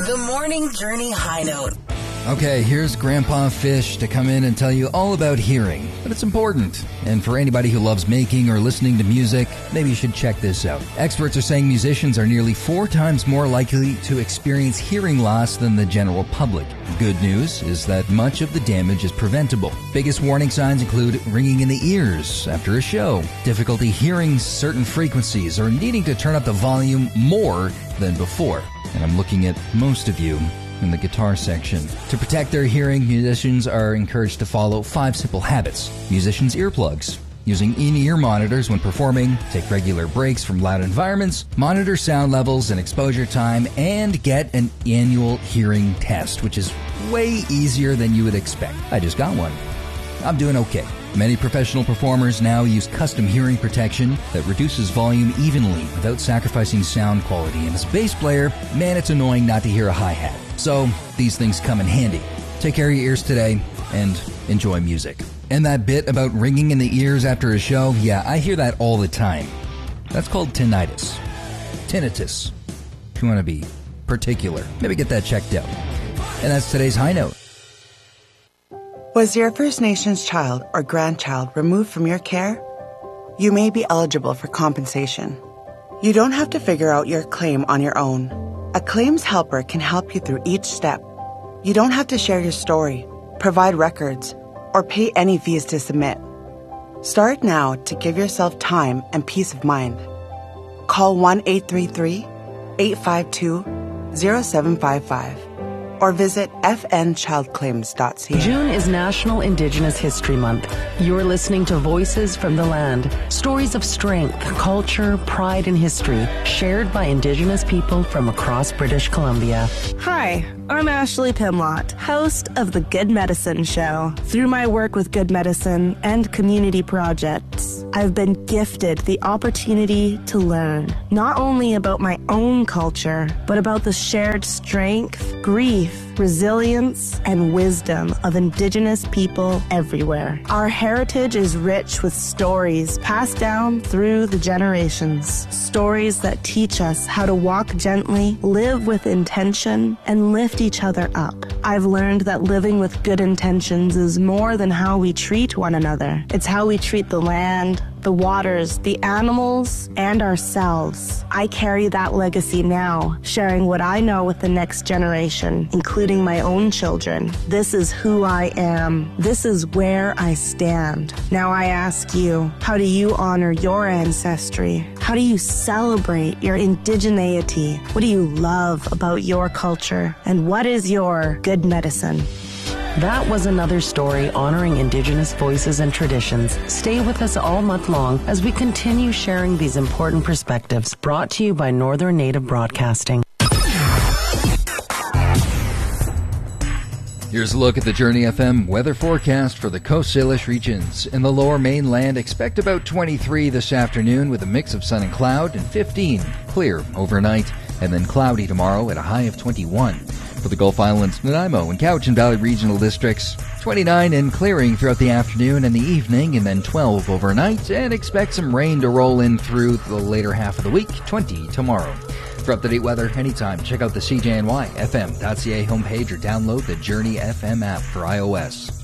The Morning Journey High Note. Okay, here's Grandpa Fish to come in and tell you all about hearing, but it's important. And for anybody who loves making or listening to music, maybe you should check this out. Experts are saying musicians are nearly 4 times more likely to experience hearing loss than the general public. Good news is that much of the damage is preventable. Biggest warning signs include ringing in the ears after a show, difficulty hearing certain frequencies, or needing to turn up the volume more than before. And I'm looking at most of you in the guitar section. To protect their hearing, musicians are encouraged to follow 5 simple habits. Musicians' earplugs. Using in-ear monitors when performing, take regular breaks from loud environments, monitor sound levels and exposure time, and get an annual hearing test, which is way easier than you would expect. I just got one. I'm doing okay. Many professional performers now use custom hearing protection that reduces volume evenly without sacrificing sound quality. And as a bass player, man, it's annoying not to hear a hi-hat. So these things come in handy. Take care of your ears today and enjoy music. And that bit about ringing in the ears after a show, yeah, I hear that all the time. That's called tinnitus. Tinnitus. If you want to be particular, maybe get that checked out. And that's today's High Note. Was your First Nations child or grandchild removed from your care? You may be eligible for compensation. You don't have to figure out your claim on your own. A claims helper can help you through each step. You don't have to share your story, provide records, or pay any fees to submit. Start now to give yourself time and peace of mind. Call 1-833-852-0755 or visit fnchildclaims.ca. June is National Indigenous History Month. You're listening to Voices from the Land, stories of strength, culture, pride, and history shared by Indigenous people from across British Columbia. Hi, I'm Ashley Pimlott, host of The Good Medicine Show. Through my work with Good Medicine and community projects, I've been gifted the opportunity to learn not only about my own culture, but about the shared strength, grief, resilience, and wisdom of Indigenous people everywhere. Our heritage is rich with stories passed down through the generations. Stories that teach us how to walk gently, live with intention, and lift each other up. I've learned that living with good intentions is more than how we treat one another. It's how we treat the land, the waters, the animals, and ourselves. I carry that legacy now, sharing what I know with the next generation, including my own children. This is who I am. This is where I stand. Now I ask you, how do you honor your ancestry? How do you celebrate your indigeneity? What do you love about your culture? And what is your good medicine? That was another story honoring Indigenous voices and traditions. Stay with us all month long as we continue sharing these important perspectives, brought to you by Northern Native Broadcasting. Here's a look at the Journey FM weather forecast for the Coast Salish regions. In the lower mainland, expect about 23 this afternoon with a mix of sun and cloud, and 15 clear overnight, and then cloudy tomorrow at a high of 21. For the Gulf Islands, Nanaimo and Cowichan Valley regional districts, 29 and clearing throughout the afternoon and the evening, and then 12 overnight, and expect some rain to roll in through the later half of the week, 20 tomorrow. For up-to-date weather anytime, check out the CJNY FM.ca homepage or download the Journey FM app for iOS.